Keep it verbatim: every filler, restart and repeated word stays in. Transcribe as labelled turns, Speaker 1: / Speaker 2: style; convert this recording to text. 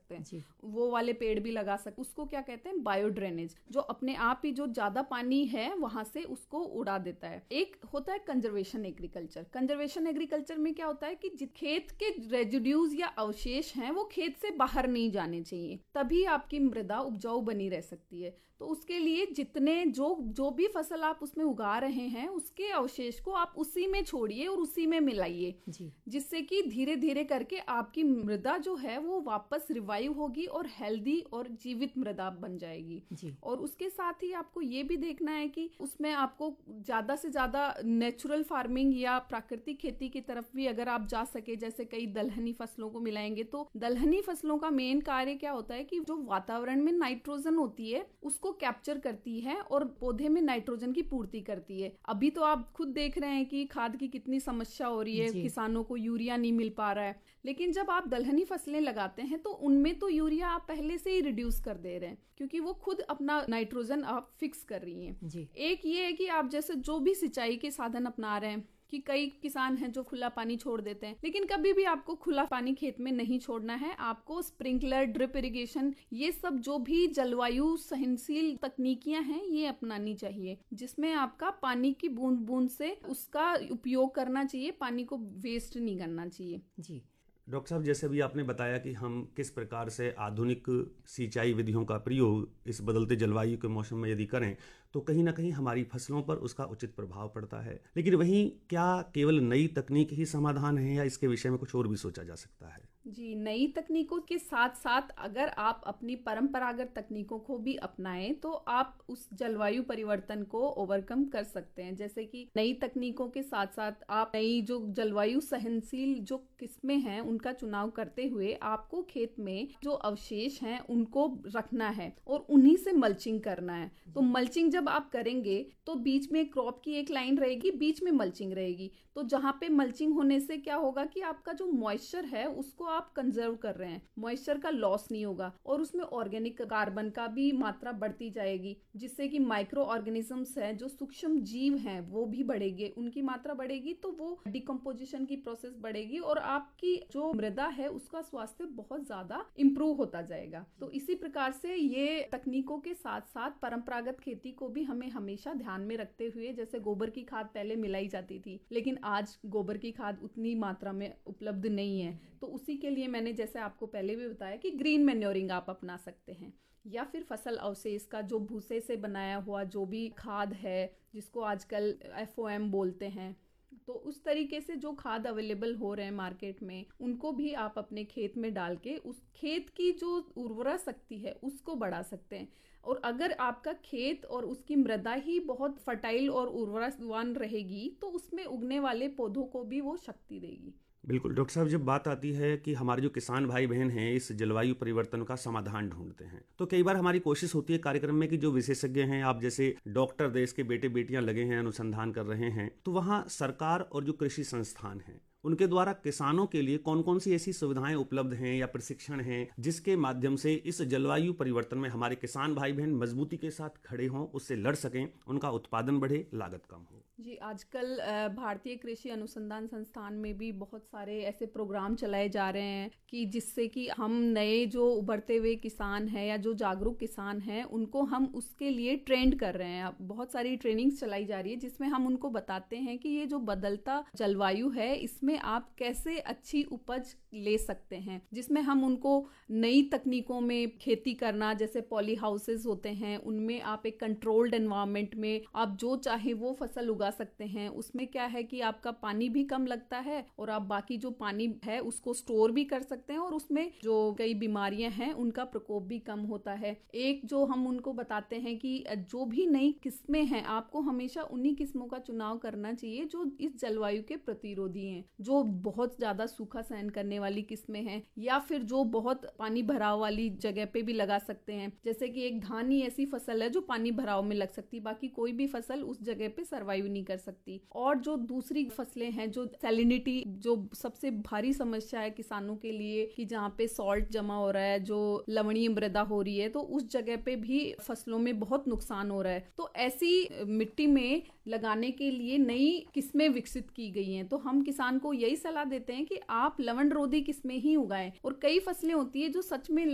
Speaker 1: सकते हैं, वो वाले पेड़ भी लगा सकते हैं। उसको क्या कहते हैं, बायो ड्रेनेज, जो अपने आप ही जो ज्यादा पानी है वहां से उसको उड़ा देता है। एक होता है कंजर्वेशन एग्रीकल्चर। कंजर्वेशन एग्रीकल्चर में क्या होता है कि खेत के रेजिड्यूज या अवशेष हैं वो खेत से बाहर नहीं जाने चाहिए, तभी आपकी मृदा उपजाऊ बनी रह सकती है। तो उसके लिए जितने जो जो भी फसल आप उसमें उगा रहे हैं उसके अवशेष को आप उसी में छोड़िए और उसी में मिलाइए, जिससे कि धीरे धीरे करके आपकी मृदा जो है वो वापस रिवाइव होगी और हेल्दी और जीवित मृदा बन जाएगी। और उसके साथ ही आपको ये भी देखना है कि उसमें आपको ज्यादा से ज्यादा नेचुरल फार्मिंग या प्राकृतिक खेती की तरफ भी अगर आप जा सके, जैसे कई दलहनी फसलों को मिलाएंगे, तो दलहनी फसलों का मेन कार्य क्या होता है कि जो वातावरण में नाइट्रोजन होती है उसको को कैप्चर करती है और पौधे में नाइट्रोजन की पूर्ति करती है। अभी तो आप खुद देख रहे हैं कि खाद की कितनी समस्या हो रही है, किसानों को यूरिया नहीं मिल पा रहा है। लेकिन जब आप दलहनी फसलें लगाते हैं तो उनमें तो यूरिया आप पहले से ही रिड्यूस कर दे रहे हैं, क्योंकि वो खुद अपना नाइट्रोजन आप फिक्स कर रही हैं। एक ये है कि आप जैसे जो भी सिंचाई के साधन अपना रहे हैं, कि कई किसान हैं जो खुला पानी छोड़ देते हैं, लेकिन कभी भी आपको खुला पानी खेत में नहीं छोड़ना है। आपको स्प्रिंकलर, ड्रिप इरिगेशन, ये सब जो भी जलवायु सहनशील तकनीकियां हैं ये अपनानी चाहिए, जिसमें आपका पानी की बूंद बूंद से उसका उपयोग करना चाहिए, पानी को वेस्ट नहीं करना चाहिए।
Speaker 2: जी डॉक्टर साहब, जैसे अभी आपने बताया कि हम किस प्रकार से आधुनिक सिंचाई विधियों का प्रयोग इस बदलते जलवायु के मौसम में यदि करें तो कहीं ना कहीं हमारी फसलों पर उसका उचित प्रभाव पड़ता है। लेकिन वहीं क्या केवल नई तकनीक ही समाधान है या इसके विषय में कुछ और भी सोचा जा सकता है?
Speaker 1: जी, नई तकनीकों के साथ साथ अगर आप अपनी परंपरागत तकनीकों को भी अपनाएं तो आप उस जलवायु परिवर्तन को ओवरकम कर सकते हैं। जैसे कि नई तकनीकों के साथ साथ आप नई जो जलवायु सहनशील जो किस्में हैं उनका चुनाव करते हुए आपको खेत में जो अवशेष हैं उनको रखना है और उन्हीं से मल्चिंग करना है। तो मल्चिंग जब आप करेंगे तो बीच में क्रॉप की एक लाइन रहेगी, बीच में मल्चिंग रहेगी। तो जहां पे मल्चिंग होने से क्या होगा कि आपका जो मॉइस्चर है उसको आप कंजर्व कर रहे हैं, मॉइस्चर का लॉस नहीं होगा और उसमें ऑर्गेनिक कार्बन का भी मात्रा बढ़ती जाएगी, जिससे कि माइक्रो ऑर्गेनिजम्स हैं जो सूक्ष्म जीव हैं वो भी बढ़ेंगे, उनकी मात्रा बढ़ेगी तो वो डिकम्पोजिशन की प्रोसेस बढ़ेगी और आपकी जो मृदा है उसका स्वास्थ्य बहुत ज्यादा इम्प्रूव होता जाएगा। तो इसी प्रकार से ये तकनीकों के साथ साथ परंपरागत खेती को भी हमें हमेशा ध्यान में रखते हुए, जैसे गोबर की खाद पहले मिलाई जाती थी लेकिन आज गोबर की खाद उतनी मात्रा में उपलब्ध नहीं है, तो उसी के लिए मैंने जैसे आपको पहले भी बताया कि ग्रीन मैन्योरिंग आप अपना सकते हैं, या फिर फसल अवशेष का जो भूसे से बनाया हुआ जो भी खाद है जिसको आजकल एफ ओ एम बोलते हैं, तो उस तरीके से जो खाद अवेलेबल हो रहे हैं मार्केट में उनको भी आप अपने खेत में डाल के उस खेत की जो उर्वरा शक्ति है उसको बढ़ा सकते हैं। और अगर आपका खेत और उसकी मृदा ही बहुत फर्टाइल और उर्वरावान रहेगी तो उसमें उगने वाले पौधों को भी वो शक्ति देगी।
Speaker 2: बिल्कुल डॉक्टर साहब, जब बात आती है कि हमारे जो किसान भाई बहन हैं इस जलवायु परिवर्तन का समाधान ढूंढते हैं, तो कई बार हमारी कोशिश होती है कार्यक्रम में कि जो विशेषज्ञ हैं, आप जैसे डॉक्टर, देश के बेटे बेटियां लगे हैं, अनुसंधान कर रहे हैं, तो वहाँ सरकार और जो कृषि संस्थान हैं उनके द्वारा किसानों के लिए कौन कौन सी ऐसी सुविधाएं उपलब्ध हैं या प्रशिक्षण हैं जिसके माध्यम से इस जलवायु परिवर्तन में हमारे किसान भाई बहन मजबूती के साथ खड़े हों, उससे लड़ सकें, उनका उत्पादन बढ़े, लागत कम हो?
Speaker 1: जी, आजकल भारतीय कृषि अनुसंधान संस्थान में भी बहुत सारे ऐसे प्रोग्राम चलाए जा रहे हैं कि जिससे कि हम नए जो उभरते हुए किसान हैं या जो जागरूक किसान हैं उनको हम उसके लिए ट्रेंड कर रहे हैं। बहुत सारी ट्रेनिंग्स चलाई जा रही है जिसमें हम उनको बताते हैं कि ये जो बदलता जलवायु है इसमें आप कैसे अच्छी उपज ले सकते हैं, जिसमें हम उनको नई तकनीकों में खेती करना, जैसे पॉली हाउसेस होते हैं उनमें आप एक कंट्रोल्ड एनवायरनमेंट में आप जो चाहे वो फसल उगा सकते हैं। उसमें क्या है कि आपका पानी भी कम लगता है और आप बाकी जो पानी है उसको स्टोर भी कर सकते हैं और उसमें जो कई बीमारियां हैं उनका प्रकोप भी कम होता है। एक जो हम उनको बताते हैं कि जो भी नई किस्में हैं आपको हमेशा उन्हीं किस्मों का चुनाव करना चाहिए जो इस जलवायु के प्रतिरोधी हैं, जो बहुत ज्यादा सूखा सहन करने वाली किस्में हैं, या फिर जो बहुत पानी भराव वाली जगह पे भी लगा सकते हैं। जैसे कि एक धान ही ऐसी फसल है जो पानी भराव में लग सकती, बाकी कोई भी फसल उस जगह पे सर्वाइव नहीं कर सकती। और जो दूसरी फसलें हैं, जो सैलिनिटी जो सबसे भारी समस्या है किसानों के लिए, कि जहाँ पे सॉल्ट जमा हो रहा है, जो लवणीय मृदा हो रही है, तो उस जगह पे भी फसलों में बहुत नुकसान हो रहा है। तो ऐसी मिट्टी में लगाने के लिए नई किस्में विकसित की गई हैं। तो हम किसान को यही सलाह देते हैं कि आप लवण रोधी किस्में ही उगाएं। और कई फसलें होती है जो सच में